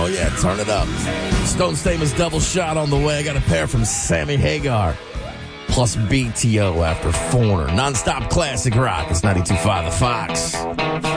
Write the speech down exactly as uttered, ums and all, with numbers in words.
Oh, yeah, turn it up. Stone Statement's double shot on the way. I got a pair from Sammy Hagar. Plus B T O after Foreigner. Non-stop classic rock. It's ninety-two point five The Fox.